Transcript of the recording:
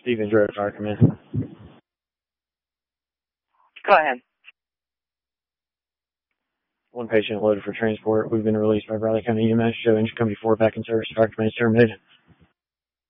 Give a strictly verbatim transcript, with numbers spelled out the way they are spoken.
Stephen Drew, Fire Command. Go ahead. One patient loaded for transport. We've been released by Bradley County E M S. Show engine company four back in service. Fire Command terminated.